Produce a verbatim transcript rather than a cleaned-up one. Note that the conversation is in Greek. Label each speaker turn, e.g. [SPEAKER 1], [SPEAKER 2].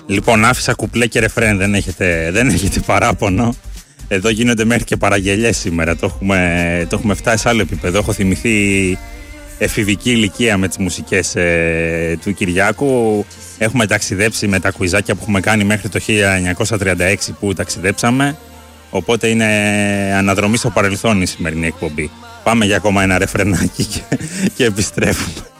[SPEAKER 1] Λοιπόν, άφησα κουπλέ και ρεφρέν, δεν έχετε, δεν έχετε παράπονο. Εδώ γίνονται μέχρι και παραγγελιές σήμερα. Το έχουμε, το έχουμε φτάσει σε άλλο επίπεδο. Έχω θυμηθεί εφηβική ηλικία με τις μουσικές ε, του Κυριάκου. Έχουμε ταξιδέψει με τα κουιζάκια που έχουμε κάνει μέχρι το χίλια εννιακόσια τριάντα έξι που ταξιδέψαμε. Οπότε είναι αναδρομή στο παρελθόν η σημερινή εκπομπή. Πάμε για ακόμα ένα ρεφρενάκι και, και επιστρέφουμε.